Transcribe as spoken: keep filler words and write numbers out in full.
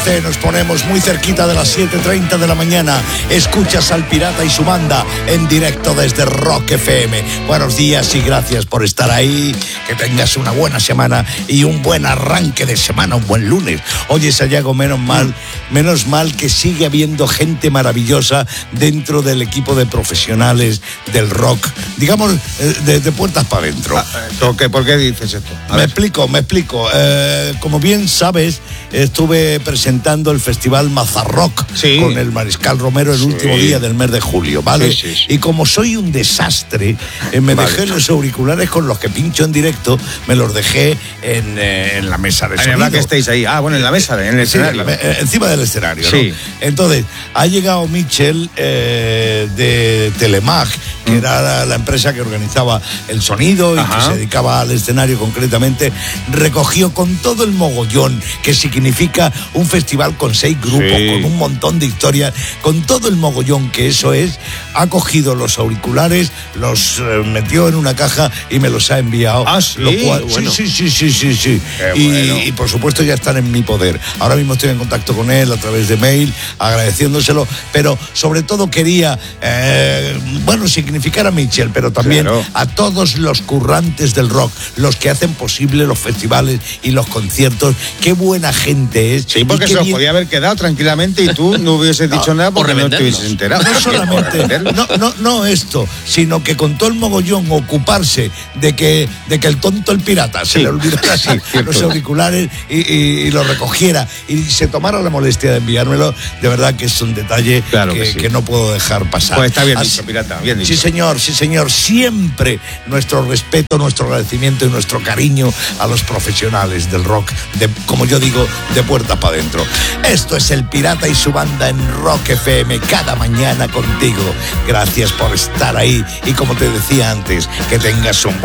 trece nos ponemos muy cerquita de las siete treinta de la mañana. Escuchas al Pirata y su banda en directo desde Rock F M. Buenos días y gracias por estar ahí. Que tengas una buena semana y un buen arranque de semana, un buen lunes. Oye, Sayago, menos mal, menos mal que sigue habiendo gente maravillosa dentro del equipo de profesionales del rock, digamos, de, de puertas para adentro. ¿Por qué, ¿Por qué dices esto? A me ver. explico, me explico. Eh, como bien sabes, estuve presentando el festival Mazarrock sí. con el Mariscal Romero el sí. último día del mes de julio, ¿vale? Sí, sí, sí. Y como soy un desastre, eh, me vale. dejé los auriculares con los que pincho en directo, me los dejé en, eh, en la mesa de sonido. ¿En que estéis ahí? Ah, bueno, en la mesa, en el sí, escenario. Eh, encima del escenario, sí. ¿no? Entonces, ha llegado Michel eh, de Telemag, que mm. era la, la empresa que organizaba el sonido y Ajá. que se dedicaba al escenario concretamente, recogió con todo el mogollón que significa un festival con seis grupos, sí. con un montón de historias, con todo el mogollón que eso es, ha cogido los auriculares, los eh, metió en una caja y me los ha enviado. Ah, sí, lo cual, bueno. sí, sí, sí, sí, sí, sí. Y, bueno. y por supuesto ya están en mi poder. Ahora mismo estoy en contacto con él a través de mail, agradeciéndoselo, pero sobre todo quería, eh, bueno, significar a Michel, pero también claro. a todos los currantes del rock, los que hacen posible los festivales y los conciertos. Qué buena gente es. Sí, porque se los bien... podía haber quedado tranquilamente y tú no hubieses no, dicho nada porque no te hubieses enterado. No solamente, no, no, no esto, sino que con todo el mogollón ocuparse de que, de que el tonto el pirata sí. se le olvidara así sí, los auriculares y, y, y los recogiera y se tomara la molestia de enviármelo, de verdad que es un detalle claro que, que, sí. que no puedo dejar pasar. Pues está bien así, dicho, pirata, bien dicho. Sí, señor, sí, señor. Siempre nuestro respeto, nuestro agradecimiento y nuestro cariño a los profesionales del rock, de, como yo digo, de puertas para adentro. Esto es el Pirata y su banda en Rock F M, cada mañana contigo. Gracias por estar ahí y como te decía antes, que tengas un